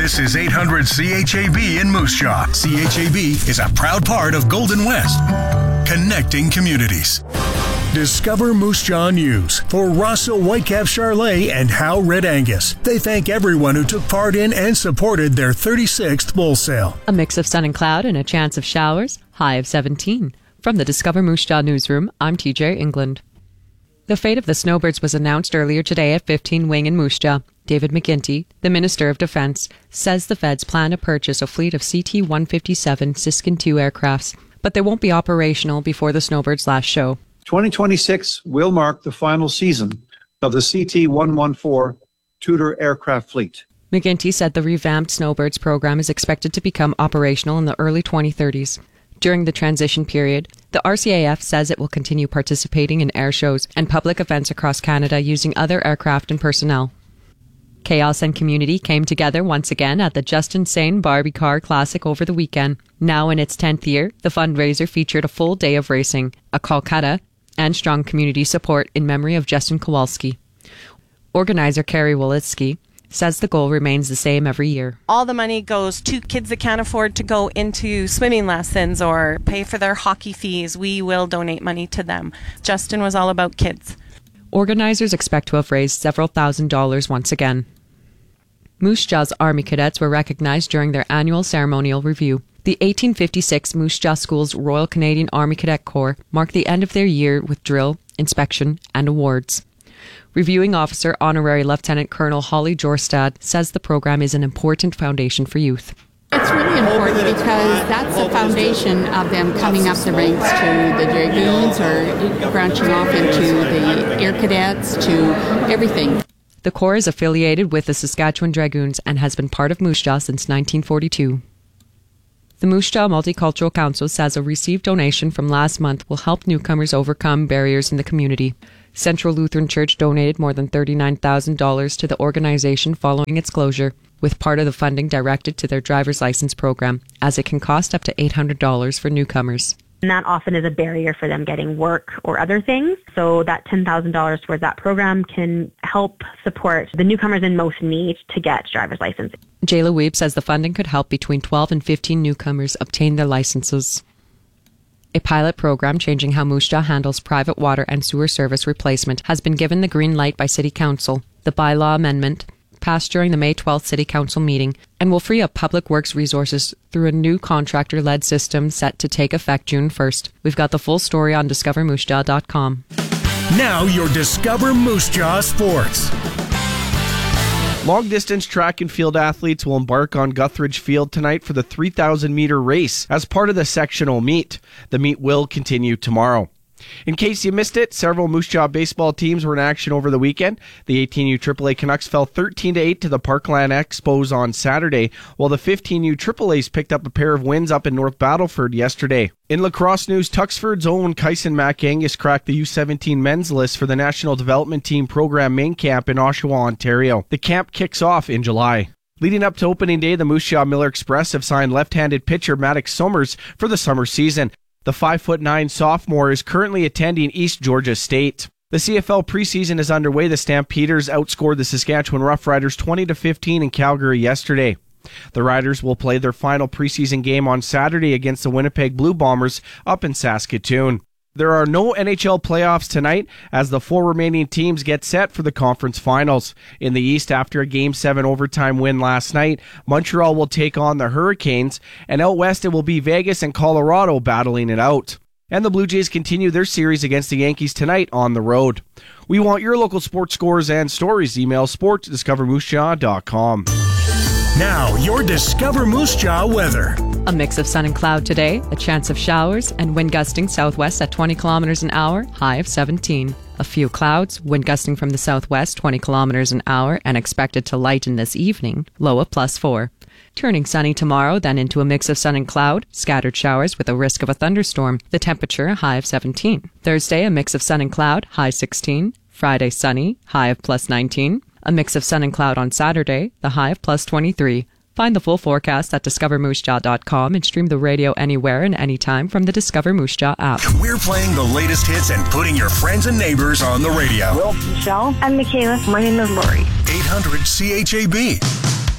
This is 800 CHAB in Moose Jaw. CHAB is a proud part of Golden West, connecting communities. Discover Moose Jaw News for Rosso Whitecap Charlet and Howe Red Angus. They thank everyone who took part in and supported their 36th bull sale. A mix of sun and cloud and a chance of showers, high of 17. From the Discover Moose Jaw newsroom, I'm TJ England. The fate of the snowbirds was announced earlier today at 15 Wing in Moose Jaw. David McGinty, the Minister of Defence, says the feds plan to purchase a fleet of CT-157 Siskin II aircrafts, but they won't be operational before the snowbirds' last show. 2026 will mark the final season of the CT-114 Tudor aircraft fleet. McGinty said the revamped snowbirds program is expected to become operational in the early 2030s. During the transition period, the RCAF says it will continue participating in air shows and public events across Canada using other aircraft and personnel. Chaos and community came together once again at the Justin Sane Barbie Car Classic over the weekend. Now in its 10th year, the fundraiser featured a full day of racing, a Kolkata, and strong community support in memory of Justin Kowalski. Organizer Carrie Walitsky says the goal remains the same every year. All the money goes to kids that can't afford to go into swimming lessons or pay for their hockey fees. We will donate money to them. Justin was all about kids. Organizers expect to have raised several $1,000s once again. Moose Jaw's Army cadets were recognized during their annual ceremonial review. The 1856 Moose Jaw School's Royal Canadian Army Cadet Corps marked the end of their year with drill, inspection, and awards. Reviewing Officer Honorary Lieutenant Colonel Holly Jorstad says the program is an important foundation for youth. It's really important because that's the foundation of them coming up the ranks to the Dragoons or branching off into the Air Cadets to everything. The Corps is affiliated with the Saskatchewan Dragoons and has been part of Moose Jaw since 1942. The Moose Jaw Multicultural Council says a received donation from last month will help newcomers overcome barriers in the community. Central Lutheran Church donated more than $39,000 to the organization following its closure, with part of the funding directed to their driver's license program, as it can cost up to $800 for newcomers. And that often is a barrier for them getting work or other things. So that $10,000 towards that program can help support the newcomers in most need to get driver's license. Jayla Weeb says the funding could help between 12 and 15 newcomers obtain their licenses. A pilot program changing how Moose Jaw handles private water and sewer service replacement has been given the green light by City Council. The bylaw amendment passed during the May 12th City Council meeting and will free up public works resources through a new contractor-led system set to take effect June 1st. We've got the full story on discovermoosejaw.com. Now your Discover Moose Jaw Sports. Long-distance track and field athletes will embark on Guthridge Field tonight for the 3,000-meter race as part of the sectional meet. The meet will continue tomorrow. In case you missed it, several Moose Jaw baseball teams were in action over the weekend. The 18U AAA Canucks fell 13-8 to the Parkland Expos on Saturday, while the 15U AAAs picked up a pair of wins up in North Battleford yesterday. In lacrosse news, Tuxford's own Kyson MacAngus cracked the U17 men's list for the National Development Team Program main camp in Oshawa, Ontario. The camp kicks off in July. Leading up to opening day, the Moose Jaw Miller Express have signed left-handed pitcher Maddox Summers for the summer season. The 5'9" sophomore is currently attending East Georgia State. The CFL preseason is underway. The Stampeders outscored the Saskatchewan Roughriders 20-15 in Calgary yesterday. The Riders will play their final preseason game on Saturday against the Winnipeg Blue Bombers up in Saskatoon. There are no NHL playoffs tonight as the 4 remaining teams get set for the conference finals. In the East, after a Game 7 overtime win last night, Montreal will take on the Hurricanes, and out west it will be Vegas and Colorado battling it out. And the Blue Jays continue their series against the Yankees tonight on the road. We want your local sports scores and stories. Email sports@discovermoosejaw.com. Now, your Discover Moose Jaw weather. A mix of sun and cloud today, a chance of showers, and wind gusting southwest at 20 kilometers an hour, high of 17. A few clouds, wind gusting from the southwest 20 kilometers an hour, and expected to lighten this evening, low of +4. Turning sunny tomorrow, then into a mix of sun and cloud, scattered showers with a risk of a thunderstorm, the temperature a high of 17. Thursday, a mix of sun and cloud, high 16. Friday, sunny, high of +19. A mix of sun and cloud on Saturday, the high of +23. Find the full forecast at discovermoosejaw.com and stream the radio anywhere and anytime from the Discover Moose Jaw app. We're playing the latest hits and putting your friends and neighbors on the radio. Will, Michelle, and Michaela. My name is Lori. 800 CHAB.